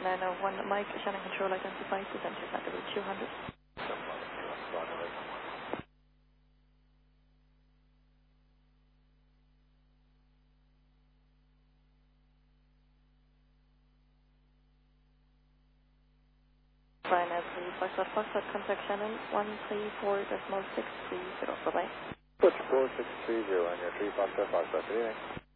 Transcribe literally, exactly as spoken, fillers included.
nine oh one, Mike, Shannon Control identified, present your center route two hundred. Brian Ashley, Foxtrot, Foxtrot, contact Shannon, one three four six three zero, bye-bye. Switch four six three zero on your three Foxtrot, Foxtrot, good evening.